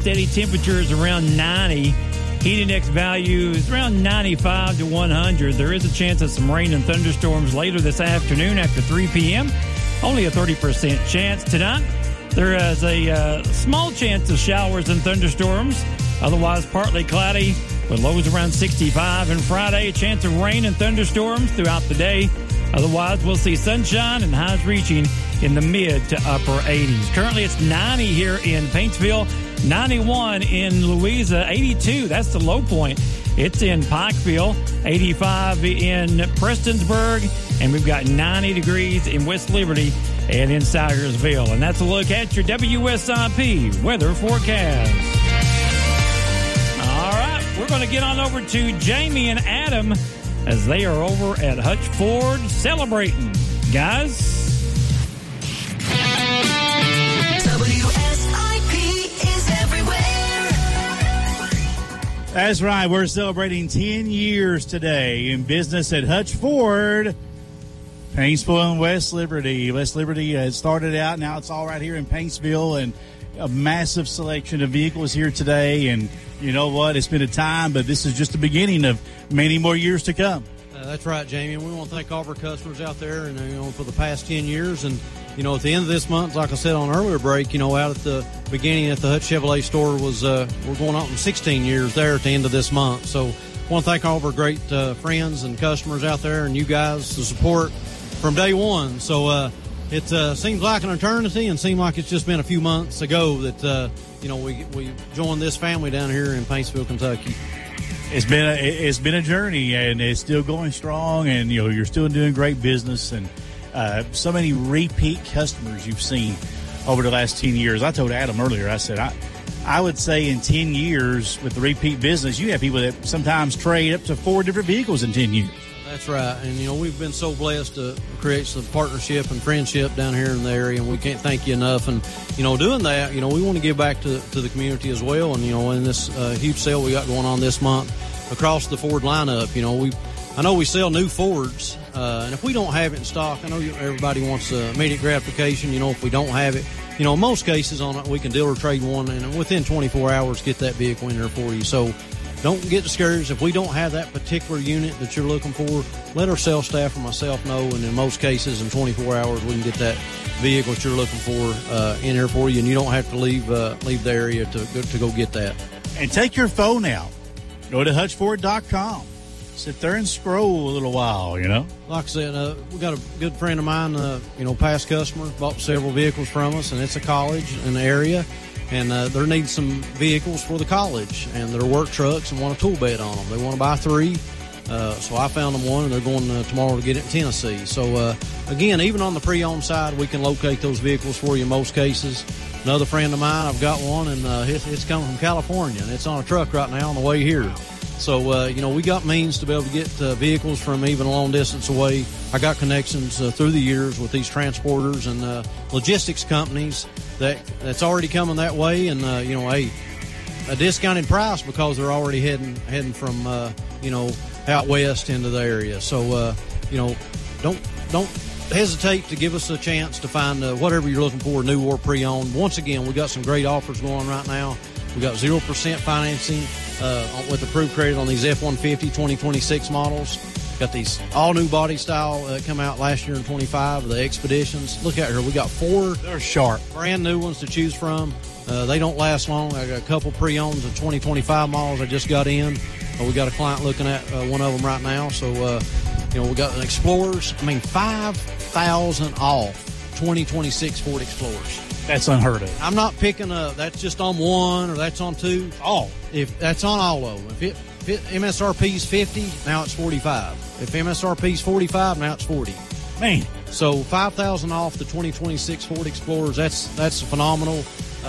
steady temperatures around 90. Heat index value is around 95 to 100. There is a chance of some rain and thunderstorms later this afternoon after 3 p.m. Only a 30% chance tonight. There is a small chance of showers and thunderstorms. Otherwise, partly cloudy with lows around 65. And Friday, a chance of rain and thunderstorms throughout the day. Otherwise, we'll see sunshine and highs reaching in the mid to upper 80s. Currently, it's 90 here in Paintsville, 91 in Louisa, 82. That's the low point. It's in Pikeville, 85 in Prestonsburg, and we've got 90 degrees in West Liberty and in Sayersville. And that's a look at your WSIP weather forecast. All right, we're going to get on over to Jamie and Adam as they are over at Hutch Ford celebrating. Guys. WSIP is everywhere. That's right. We're celebrating 10 years today in business at Hutch Ford, Paintsville and West Liberty. West Liberty has started out. Now it's all right here in Paintsville, and a massive selection of vehicles here today. And you know what? It's been a time, but this is just the beginning of many more years to come. That's right, Jamie. And we want to thank all of our customers out there and, for the past 10 years. And, at the end of this month, like I said on an earlier break, out at the beginning at the Hutch Chevrolet store was, we're going on 16 years there at the end of this month. So I want to thank all of our great friends and customers out there and you guys, the support from day one. So it seems like an eternity and seemed like it's just been a few months ago that, we joined this family down here in Paintsville, Kentucky. It's been a journey, and it's still going strong, and you're still doing great business, and so many repeat customers you've seen over the last 10 years. I told Adam earlier, I said I would say in 10 years with the repeat business, you have people that sometimes trade up to 4 different vehicles in 10 years. That's right, and we've been so blessed to create some partnership and friendship down here in the area, and we can't thank you enough. And doing that, we want to give back to the community as well. And in this huge sale we got going on this month across the Ford lineup, I know we sell new Fords, and if we don't have it in stock, I know everybody wants immediate gratification. If we don't have it, in most cases on it, we can deal or trade one, and within 24 hours get that vehicle in there for you. So don't get discouraged. If we don't have that particular unit that you're looking for, let our sales staff or myself know, and in most cases, in 24 hours, we can get that vehicle that you're looking for in here for you, and you don't have to leave the area to go get that. And take your phone out. Go to HutchFord.com. Sit there and scroll a little while, Like I said, we got a good friend of mine, past customer, bought several vehicles from us, and it's a college in the area. And they're needing some vehicles for the college, and they're work trucks and want a tool bed on them. They want to buy 3. So I found them one, and they're going tomorrow to get it in Tennessee. So, again, even on the pre-owned side, we can locate those vehicles for you in most cases. Another friend of mine, I've got one, and it's coming from California, and it's on a truck right now on the way here. So, we got means to be able to get vehicles from even a long distance away. I got connections through the years with these transporters and logistics companies that's already coming that way, and a discounted price because they're already heading from out west into the area. So don't hesitate to give us a chance to find whatever you're looking for, new or pre-owned. Once again, we got some great offers going right now. We got 0% financing with approved credit on these F-150 2026 models. Got these all-new body style that come out last year in 25, the Expeditions. Look out here. We got 4 They're sharp, brand new ones to choose from. They don't last long. I got a couple pre-owns of 2025 models I just got in. We got a client looking at one of them right now. So, we got an Explorers. 5,000 off 2026 Ford Explorers. That's unheard of. I'm not picking that's just on one or that's on 2. All. If that's on all of them. If MSRP is 50, now it's 45. If MSRP is 45, now it's 40. Man. So 5,000 off the 2026 Ford Explorers. That's phenomenal.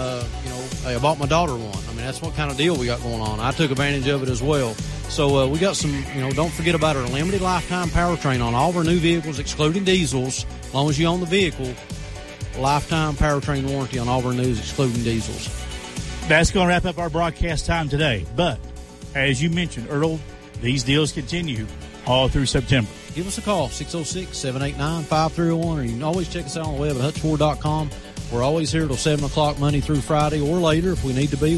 I bought my daughter one. I mean, that's what kind of deal we got going on. I took advantage of it as well. So we got some, don't forget about our limited lifetime powertrain on all of our new vehicles, excluding diesels. As long as you own the vehicle, lifetime powertrain warranty on all of our news, excluding diesels. That's going to wrap up our broadcast time today. But as you mentioned, Earl, these deals continue all through September. Give us a call, 606-789-5301, or you can always check us out on the web at hutchford.com. We're always here till 7 o'clock Monday through Friday or later if we need to be.